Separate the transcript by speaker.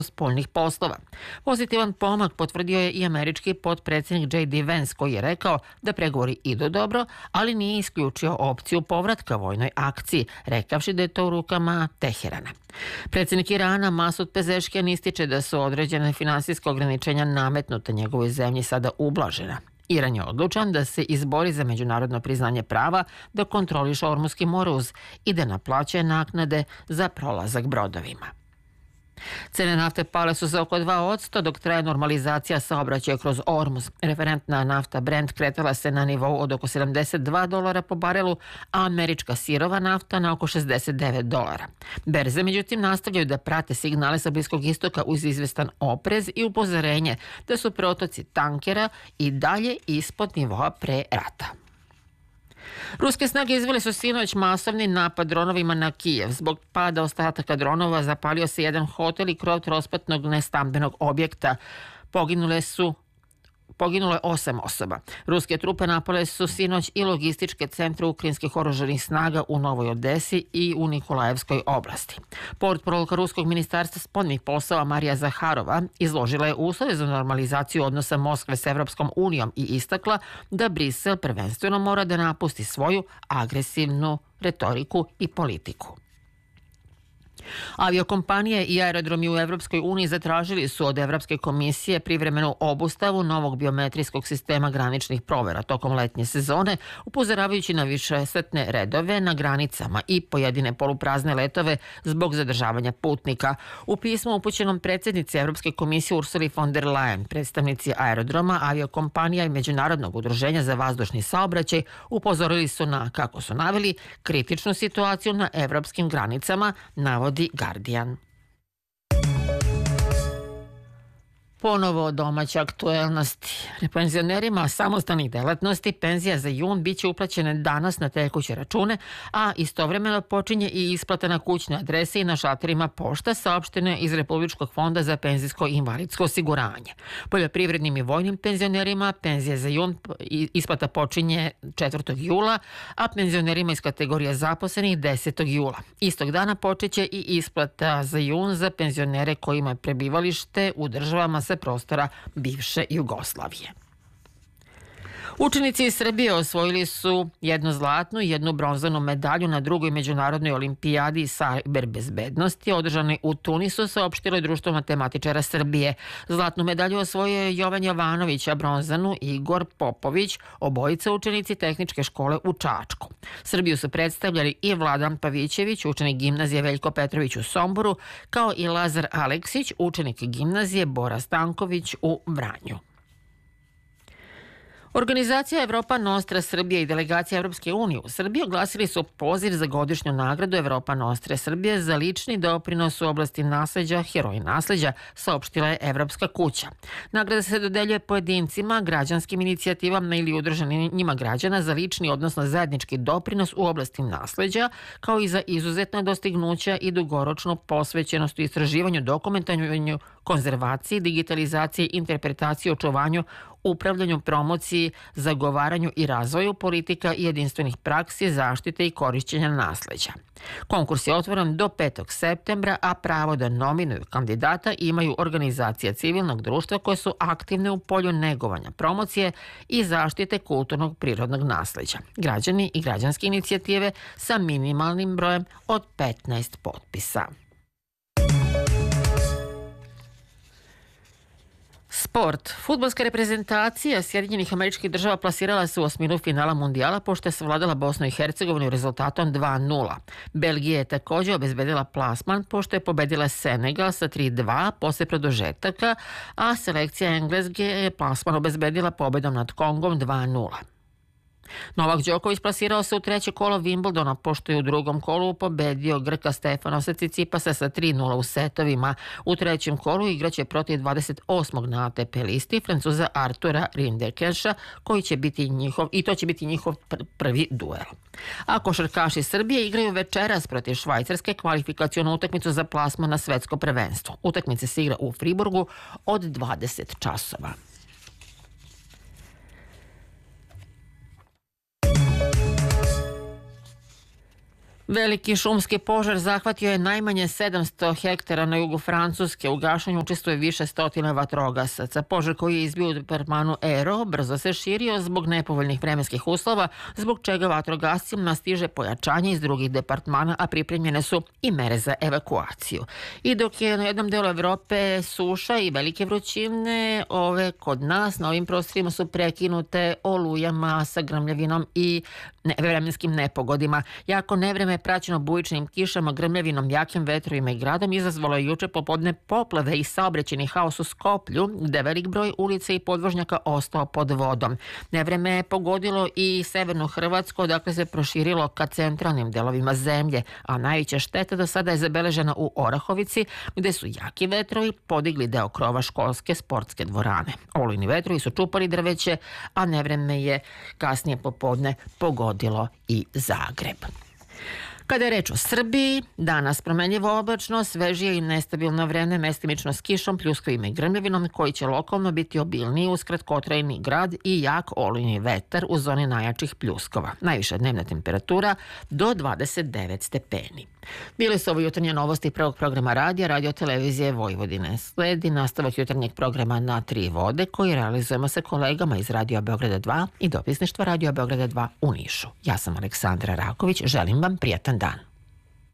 Speaker 1: spoljnih poslova. Pozitivan pomak potvrdio je i američki potpredsjednik J.D. Vance, koji je rekao da pregovori idu dobro, ali nije isključio opciju povratka vojnoj akciji, rekavši da je to u rukama Teherana. Predsjednik Irana Masud Pezeškian ističe da su određene finansijske ograničenja nametnuta njegovoj zemlji sada ublažena. Iran je odlučan da se izbori za međunarodno priznanje prava, da kontroliše Ormuski moruz i da naplaćuje naknade za prolazak brodovima. Cene nafte pale su za oko 2%, dok traje normalizacija saobraćaja kroz Ormuz. Referentna nafta Brent kretala se na nivou od oko $72 po barelu, a američka sirova nafta na oko $69. Berze, međutim, nastavljaju da prate signale sa Bliskog istoka uz izvestan oprez i upozorenje da su protoci tankera i dalje ispod nivoa pre rata. Ruske snage izvele su sinoć masovni napad dronovima na Kijev. Zbog pada ostataka dronova zapalio se jedan hotel i krov trospratnog nestambenog objekta. Poginulo je 8 osoba. Ruske trupe napale su sinoć i logističke centre ukrajinskih oružanih snaga u Novoj Odesi i u Nikolajevskoj oblasti. Portparolka Ruskog ministarstva spoljnih poslova Marija Zaharova izložila je uslove za normalizaciju odnosa Moskve s Evropskom unijom i istakla da Brisel prvenstveno mora da napusti svoju agresivnu retoriku i politiku. Aviokompanije i aerodromi u Evropskoj uniji zatražili su od Evropske komisije privremenu obustavu novog biometrijskog sistema graničnih provera tokom letnje sezone, upozoravajući na višesatne redove na granicama i pojedine poluprazne letove zbog zadržavanja putnika. U pismu upućenom predsjednici Evropske komisije Ursuli von der Leyen, predstavnici aerodroma, aviokompanija i Međunarodnog udruženja za vazdušni saobraćaj upozorili su na, kako su naveli, kritičnu situaciju na evropskim granicama, navodi Guardian. Ponovo domaće aktuelnosti. Penzionerima samostalnih delatnosti penzija za jun biće uplaćene danas na tekuće račune, a istovremeno počinje i isplata na kućne adrese i na šalterima pošta, saopštene iz Republičkog fonda za penzijsko i invalidsko osiguranje. Poljoprivrednim i vojnim penzionerima penzija za jun isplata počinje 4. jula, a penzionerima iz kategorije zaposlenih 10. jula. Istog dana počeće i isplata za jun za penzionere kojima je prebivalište u državama sa prostora bivše Jugoslavije. Učenici iz Srbije osvojili su jednu zlatnu i jednu bronzanu medalju na drugoj međunarodnoj olimpijadi sajberbezbednosti održanoj u Tunisu, saopštilo je Društvo matematičara Srbije. Zlatnu medalju osvojio je Jovan Jovanović, a bronzanu Igor Popović, obojica učenici tehničke škole u Čačku. Srbiju su predstavljali i Vladan Pavićević, učenik gimnazije Veljko Petrović u Somboru, kao i Lazar Aleksić, učenik gimnazije Bora Stanković u Vranju. Organizacija Evropa Nostra Srbije i delegacija Evropske unije u Srbiji oglasili su poziv za godišnju nagradu Evropa Nostra Srbije za lični doprinos u oblasti nasleđa, heroji nasleđa, saopštila je Evropska kuća. Nagrada se dodeljuje pojedincima, građanskim inicijativama ili udruženjima građana za lični, odnosno zajednički doprinos u oblasti nasleđa, kao i za izuzetna dostignuća i dugoročnu posvećenost u istraživanju, dokumentovanju, konzervaciji, digitalizaciji, interpretaciji, očuvanju, upravljanju, promociji, zagovaranju i razvoju politika i jedinstvenih praksi, zaštite i korišćenja nasleđa. Konkurs je otvoren do 5. septembra, a pravo da nominuju kandidata imaju organizacije civilnog društva koje su aktivne u polju negovanja, promocije i zaštite kulturnog prirodnog nasleđa. Građani i građanske inicijative sa minimalnim brojem od 15 potpisa. Sport. Fudbalska reprezentacija Sjedinjenih Američkih Država plasirala se u osminu finala mundijala pošto je savladala Bosnu i Hercegovinu rezultatom 2:0. Belgija je također obezbedila plasman pošto je pobedila Senegal sa 3:2 posle produžetaka, a selekcija Engleske je plasman obezbedila pobedom nad Kongom 2:0. Novak Đoković plasirao se u treće kolo Wimbledona pošto je u drugom kolu pobedio Grka Stefanosa Cicipasa sa 3:0 u setovima. U trećem kolu igraće protiv 28. na ATP listi Francuza Artura Rindekeša, koji će biti njihov prvi duel. A košarkaši Srbije igraju večeras protiv Švajcarske kvalifikacionu utakmicu za plasman na svetsko prvenstvo. Utakmica se igra u Friburgu od 20 časova. Veliki šumski požar zahvatio je najmanje 700 hektara na jugu Francuske. U gašenju učestvuje više stotina vatrogasaca. Požar koji je izbio u departmanu Ero brzo se širio zbog nepovoljnih vremenskih uslova, zbog čega vatrogascima stiže pojačanje iz drugih departmana, a pripremljene su i mere za evakuaciju. I dok je na jednom delu Evrope suša i velike vrućine, ove kod nas na ovim prostorima su prekinute olujama sa grmljavinom i vremenskim nepogodima. Jako nevreme praćeno bujičnim kišama, grmljavinom, jakim vetrovima i gradom izazvalo je juče popodne poplave i saobraćajni haos u Skoplju, gde velik broj ulica i podvožnjaka ostao pod vodom. Nevreme je pogodilo i severnu Hrvatsku, dakle se proširilo ka centralnim delovima zemlje, a najveća šteta do sada je zabeležena u Orahovici, gde su jaki vetrovi podigli deo krova školske sportske dvorane. Olujni vetrovi su čupali drveće, a nevreme je kasnije popodne pogodilo i Zagreb. Kada je reč o Srbiji, danas promenljivo oblačno, svežije i nestabilno vreme, mestimično s kišom, pljuskovima i grmljavinom, koji će lokalno biti obilniji uz kratkotrajni grad i jak olujni vetar u zoni najjačih pljuskova. Najviša dnevna temperatura do 29 stepeni. Bile su ovo jutarnje novosti prvog programa radija Radio Televizije Vojvodine. Sledi nastavak jutarnjeg programa Na tri vode, koji realizujemo sa kolegama iz Radio Beograda 2 i dopisništva Radio Beograda 2 u Nišu. Ja sam Aleksandra Raković, želim vam prijatan dan.